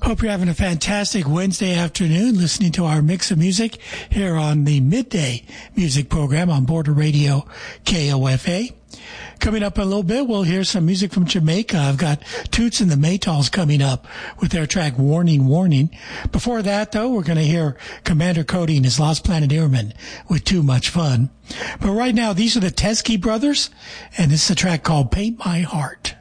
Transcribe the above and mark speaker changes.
Speaker 1: Hope you're having a fantastic Wednesday afternoon listening to our mix of music here on the Midday Music Program on Border Radio KOFA. Coming up in a little bit, we'll hear some music from Jamaica. I've got Toots and the Maytals coming up with their track Warning, Warning. Before that, though, we're going to hear Commander Cody and his Lost Planet Airmen with Too Much Fun. But right now, these are the Teskey Brothers, and this is a track called Paint My Heart.